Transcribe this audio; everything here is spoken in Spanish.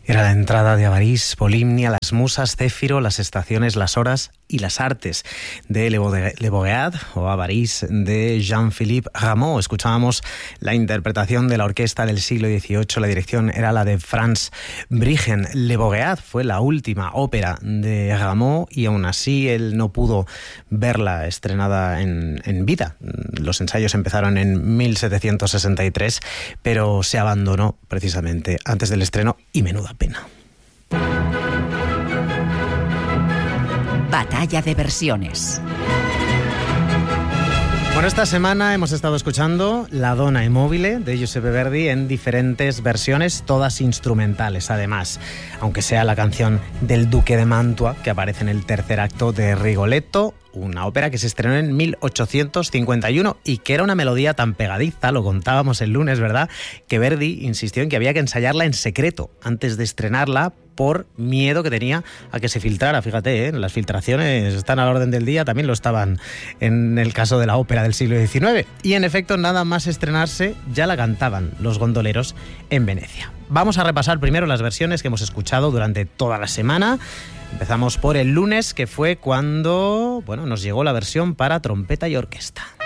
Era la entrada de Avarís, Polimnia, las musas, Céfiro, las estaciones, las horas y las artes de Le Bogeat o Avarís de Jean-Philippe Rameau. Escuchábamos la interpretación de la orquesta del siglo XVIII, la dirección era la de Franz Briggen. Le Bogeat fue la última ópera de Rameau y aún así él no pudo verla estrenada en vida. Los ensayos empezaron en 1763, pero se abandonó precisamente antes del estreno y menuda pena. Batalla de versiones. Bueno, esta semana hemos estado escuchando La Donna è mobile de Giuseppe Verdi en diferentes versiones, todas instrumentales además, aunque sea la canción del Duque de Mantua que aparece en el tercer acto de Rigoletto, una ópera que se estrenó en 1851 y que era una melodía tan pegadiza, lo contábamos el lunes, ¿verdad?, que Verdi insistió en que había que ensayarla en secreto antes de estrenarla por miedo que tenía a que se filtrara. Fíjate, las filtraciones están a la orden del día, también lo estaban en el caso de la ópera del siglo XIX. Y en efecto, nada más estrenarse, ya la cantaban los gondoleros en Venecia. Vamos a repasar primero las versiones que hemos escuchado durante toda la semana. Empezamos por el lunes, que fue cuando nos llegó la versión para trompeta y orquesta.